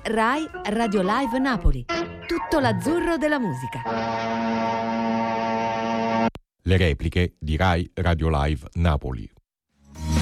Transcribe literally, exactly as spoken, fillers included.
Rai Radio Live Napoli. Tutto l'azzurro della musica. Le repliche di Rai Radio Live Napoli.